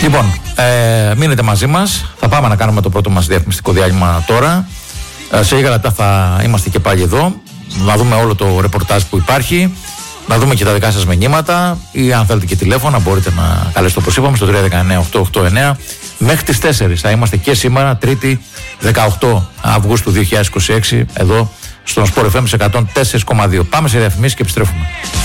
Λοιπόν, μείνετε μαζί μας. Θα πάμε να κάνουμε το πρώτο μας διαφημιστικό διάλειμμα τώρα. Σε λίγα λεπτά θα είμαστε και πάλι εδώ. Να δούμε όλο το ρεπορτάζ που υπάρχει. Να δούμε και τα δικά σας μηνύματα. Ή αν θέλετε και τηλέφωνα, μπορείτε να καλέσετε όπως είπαμε στο 319-889. Μέχρι τις 4 θα είμαστε και σήμερα, Τρίτη 18 Αυγούστου 2026, εδώ στον Sport FM 104,2. Πάμε σε διαφημίσεις και επιστρέφουμε.